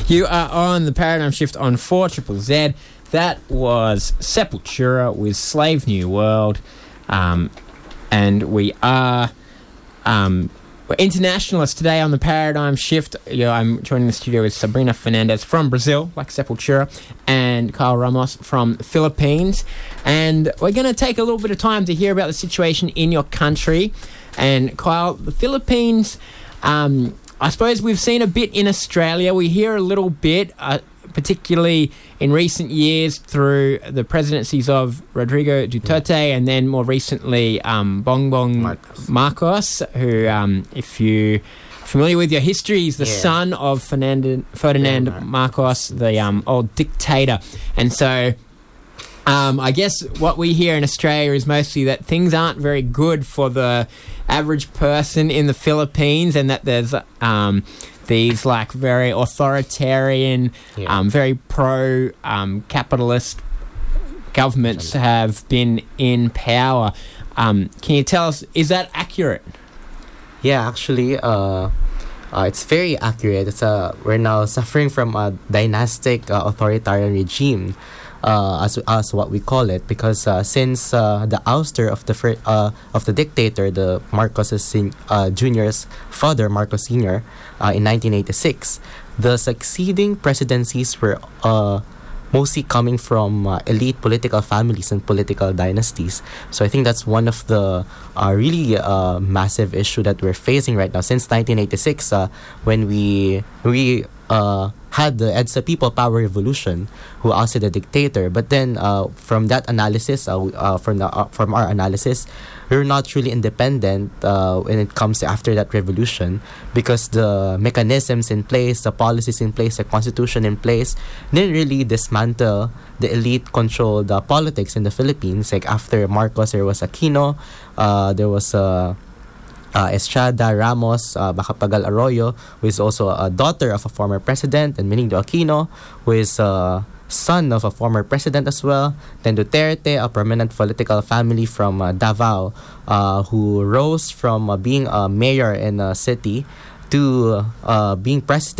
You are on the Paradigm Shift on 4ZZZ. That was Sepultura with Slave New World. And we are we're internationalists today on the Paradigm Shift. I'm joining the studio with Sabrina Fernandez from Brazil, like Sepultura, and Kyle Ramos from the Philippines. And we're going to take a little bit of time to hear about the situation in your country. And Kyle, the Philippines, I suppose we've seen a bit in Australia. We hear a little bit, particularly in recent years through the presidencies of Rodrigo Duterte and then more recently Bongbong Marcos, who, if you're familiar with your history, is the son of Ferdinand Marcos, the old dictator. And so I guess what we hear in Australia is mostly that things aren't very good for the average person in the Philippines, and that there's these like very authoritarian, very pro-capitalist governments have been in power. Can you tell us, is that accurate? Yeah, actually, it's very accurate. We're now suffering from a dynastic authoritarian regime. As what we call it, because since the ouster of the dictator, the Marcos Jr.'s father, Marcos Sr., in 1986, the succeeding presidencies were mostly coming from elite political families and political dynasties. So I think that's one of the really massive issue that we're facing right now. Since 1986, when we had the EDSA People Power Revolution, who ousted the dictator. But then, from that analysis, from our analysis, we're not truly independent when it comes to after that revolution, because the mechanisms in place, the policies in place, the constitution in place didn't really dismantle the elite-controlled politics in the Philippines. Like after Marcos, there was Aquino, there was Estrada, Ramos, Macapagal Arroyo, who is also a daughter of a former president, and Benigno Aquino, who is a son of a former president as well. Then Duterte, a prominent political family from Davao, who rose from being a mayor in a city to being president